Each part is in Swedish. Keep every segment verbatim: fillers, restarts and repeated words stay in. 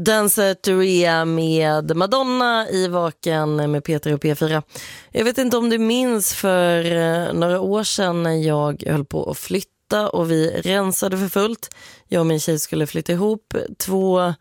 Danceteria med Madonna i Vaken med Peter och P fyra. Jag vet inte om du minns för några år sedan när jag höll på att flytta och vi rensade för fullt. Jag och min tjej skulle flytta ihop. Två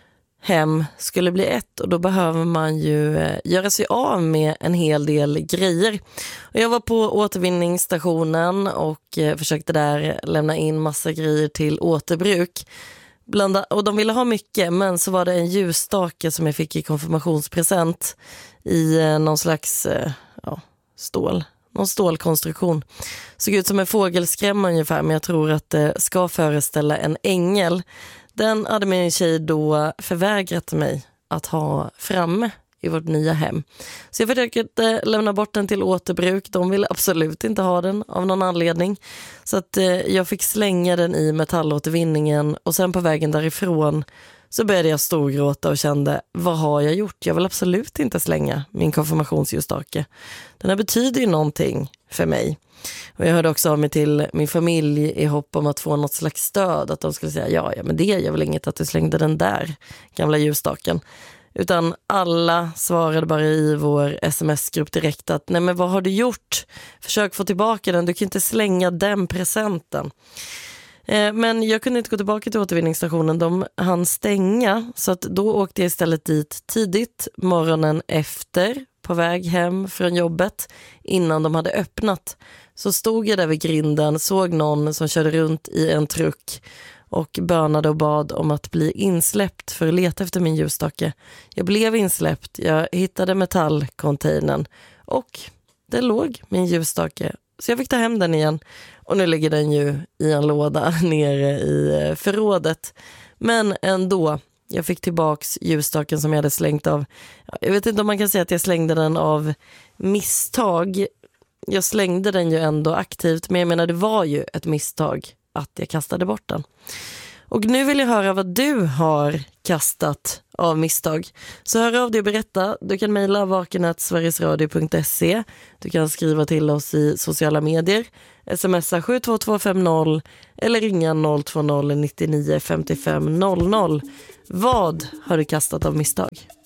hem skulle bli ett och då behöver man ju göra sig av med en hel del grejer. Och jag var på återvinningsstationen och försökte där lämna in massa grejer till återbruk. Blanda, och de ville ha mycket, men så var det en ljusstake som jag fick i konfirmationspresent i eh, någon slags eh, ja, stål, någon stålkonstruktion. Såg ut som en fågelskrämma ungefär, men jag tror att det ska föreställa en ängel. Den hade min tjej då förvägrat mig att ha framme i vårt nya hem. Så jag försökte lämna bort den till återbruk. De ville absolut inte ha den av någon anledning. Så att eh, jag fick slänga den i metallåtervinningen och sen på vägen därifrån så började jag storgråta och kände, vad har jag gjort? Jag vill absolut inte slänga min konfirmationsljusstake. Den här betyder ju någonting för mig. Och jag hörde också av mig till min familj i hopp om att få något slags stöd. Att de skulle säga, ja, ja men det är väl inget att du slängde den där gamla ljusstaken. Utan alla svarade bara i vår sms-grupp direkt att nej men vad har du gjort? Försök få tillbaka den, du kan inte slänga den presenten. Eh, men jag kunde inte gå tillbaka till återvinningsstationen, de hann stänga. Så att då åkte jag istället dit tidigt, morgonen efter, på väg hem från jobbet, innan de hade öppnat. Så stod jag där vid grinden, såg någon som körde runt i en truck och bönade och bad om att bli insläppt för att leta efter min ljusstake. Jag blev insläppt, jag hittade metallcontainern och det låg min ljusstake. Så jag fick ta hem den igen och nu ligger den ju i en låda nere i förrådet. Men ändå, jag fick tillbaks ljusstaken som jag hade slängt av. Jag vet inte om man kan säga att jag slängde den av misstag. Jag slängde den ju ändå aktivt, men jag menar det var ju ett misstag att jag kastade bort den. Och nu vill jag höra vad du har kastat av misstag. Så hör av dig och berätta. Du kan mejla vaken at sverigesradio punkt se. Du kan skriva till oss i sociala medier. Smsa sju två två fem noll eller ringa noll två noll nio nio fem fem noll noll. Vad har du kastat av misstag?